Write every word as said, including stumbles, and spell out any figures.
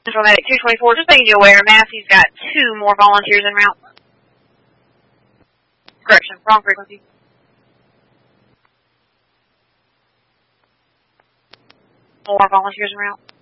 Central Medic two twenty-four, just making you aware, Massey's got two more volunteers en route. Correction, wrong frequency. More volunteers en route.